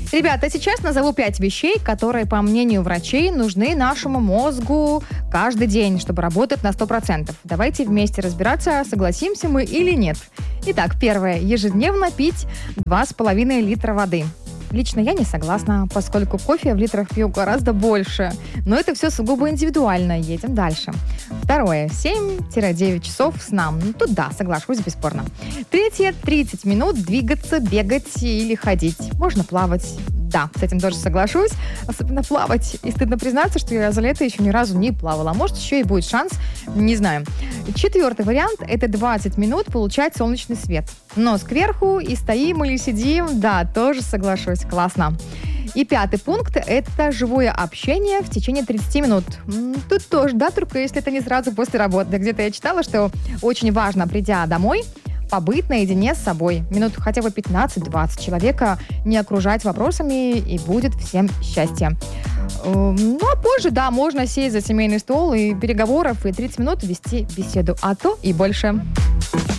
Ребята, сейчас назову 5 вещей, которые, по мнению врачей, нужны нашему мозгу каждый день, чтобы работать на 100%. Давайте вместе разбираться, согласимся мы или нет. Итак, первое. Ежедневно пить 2,5 литра воды. Лично я не согласна, поскольку кофе я в литрах пью гораздо больше. Но это все сугубо индивидуально. Едем дальше. Второе. 7-9 часов сна. Тут да, соглашусь, бесспорно. Третье. 30 минут двигаться, бегать или ходить. Можно плавать. Да, с этим тоже соглашусь. Особенно плавать. И стыдно признаться, что я за лето еще ни разу не плавала. Может, еще и будет шанс. Не знаю. Четвертый вариант – это 20 минут получать солнечный свет. Нос кверху и стоим или сидим. Да, тоже соглашусь. Классно. И пятый пункт – это живое общение в течение 30 минут. Тут тоже, да, только если это не сразу после работы. Где-то я читала, что очень важно, придя домой, побыть наедине с собой. Минут хотя бы 15-20 человека не окружать вопросами, и будет всем счастье. Ну, а позже, да, можно сесть за семейный стол и переговоров, и 30 минут вести беседу, а то и больше.